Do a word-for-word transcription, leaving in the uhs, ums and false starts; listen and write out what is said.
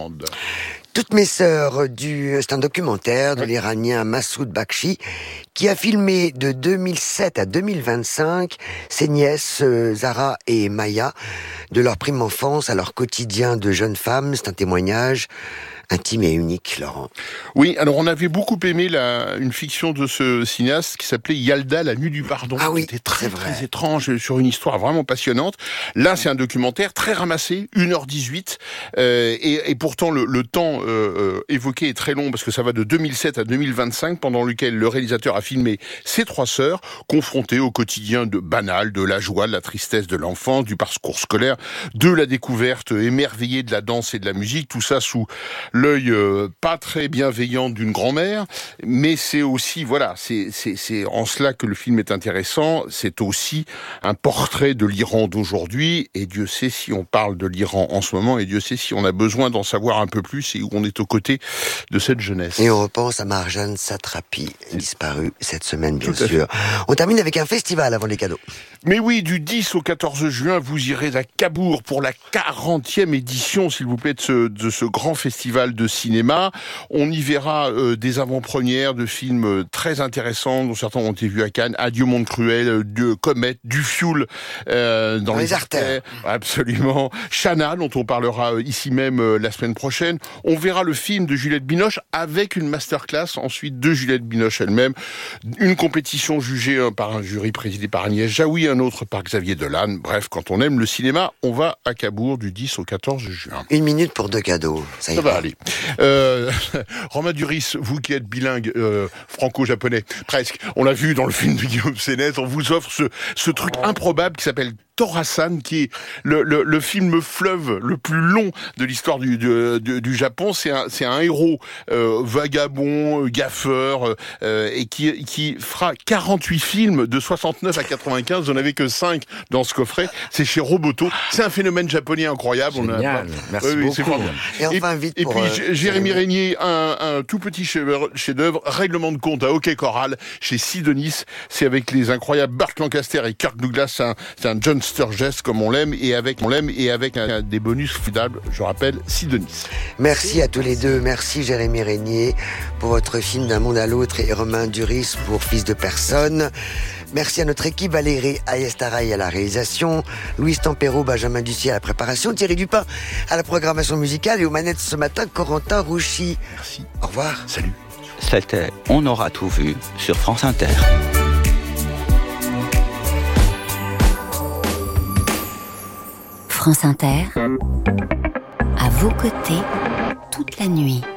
allemande. Toutes mes sœurs, du... c'est un documentaire de l'Iranien Massoud Bakshi qui a filmé de deux mille sept à deux mille vingt-cinq ses nièces Zara et Maya de leur prime enfance à leur quotidien de jeunes femmes. C'est un témoignage intime et unique, Laurent. Oui, alors on avait beaucoup aimé la, une fiction de ce cinéaste qui s'appelait Yalda, la nuit du pardon. Ah oui, c'était très vrai. très étrange, sur une histoire vraiment passionnante. Là, c'est un documentaire très ramassé, une heure dix-huit, euh, et, et pourtant le, le temps euh, euh, évoqué est très long parce que ça va de deux mille sept à deux mille vingt-cinq, pendant lequel le réalisateur a filmé ses trois sœurs confrontées au quotidien de banal, de la joie, de la tristesse de l'enfance, du parcours scolaire, de la découverte émerveillée de la danse et de la musique, tout ça sous l'œil euh, pas très bienveillant d'une grand-mère, mais c'est aussi, voilà, c'est, c'est, c'est en cela que le film est intéressant, c'est aussi un portrait de l'Iran d'aujourd'hui, et Dieu sait si on parle de l'Iran en ce moment, et Dieu sait si on a besoin d'en savoir un peu plus, et où on est aux côtés de cette jeunesse. Et on repense à Marjane Satrapi, disparue cette semaine, bien sûr. On termine avec un festival avant les cadeaux. Mais oui, du dix au quatorze juin, vous irez à Cabourg pour la quarantième édition, s'il vous plaît, de ce, de ce grand festival de cinéma. On y verra euh, des avant-premières de films euh, très intéressants, dont certains ont été vus à Cannes. Adieu Monde Cruel, euh, de Comète, du Fioul euh, dans, dans les, les artères. artères. Absolument. Chana, dont on parlera euh, ici même euh, la semaine prochaine. On verra le film de Juliette Binoche avec une masterclass ensuite de Juliette Binoche elle-même. Une compétition jugée euh, par un jury présidé par Agnès Jaoui, un autre par Xavier Dolan. Bref, quand on aime le cinéma, on va à Cabourg du dix au quatorze juin. Une minute pour deux cadeaux. Ça, Ça va aller. Euh, Romain Duris, vous qui êtes bilingue euh, franco-japonais, presque, on l'a vu dans le film de Guillaume Sénès, on vous offre ce, ce truc improbable qui s'appelle Tora-san, qui est le, le, le film fleuve le plus long de l'histoire du, du, du, du Japon. C'est un, c'est un héros euh, vagabond, gaffeur, euh, et qui, qui fera quarante-huit films de soixante-neuf à quatre-vingt-quinze. Vous n'en avez que cinq dans ce coffret. C'est chez Roboto. C'est un phénomène japonais incroyable. Génial. On a... Merci oui, oui, beaucoup. c'est formidable. Et enfin, vite Et pour, puis, euh, Jérémy Régnier, un, un tout petit chef-d'œuvre, Règlement de compte à Hockey Choral, chez Sidonis. C'est avec les incroyables Burt Lancaster et Kirk Douglas. C'est un, c'est un John Sturges comme on l'aime, et avec on l'aime et avec un, un, des bonus formidables. Je rappelle, Sidonis. Merci à tous les deux. Merci Jérémy Régnier pour votre film D'un monde à l'autre, et Romain Duris pour Fils de personne. Merci à notre équipe, Valérie Ayestaraï à la réalisation, Louise Tempero, Benjamin Ducier à la préparation, Thierry Dupin à la programmation musicale, et aux manettes ce matin, Corentin Rouchy. Merci. Au revoir. Salut. C'était On aura tout vu sur France Inter. France Inter, à vos côtés toute la nuit.